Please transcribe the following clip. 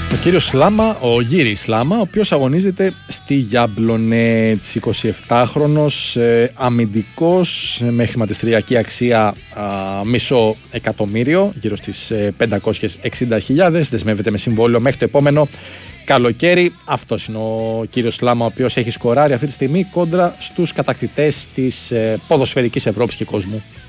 Ο κύριος Λάμα, ο Γύρης Λάμα, ο οποίος αγωνίζεται στη Γιάμπλονετς, 27χρονος, αμυντικός με χρηματιστηριακή αξία μισό εκατομμύριο, γύρω στις 560.000, δεσμεύεται με συμβόλαιο μέχρι το επόμενο καλοκαίρι. Αυτός είναι ο κύριος Λάμα, ο οποίος έχει σκοράρει αυτή τη στιγμή κόντρα στους κατακτητές της ποδοσφαιρικής Ευρώπης και κόσμου.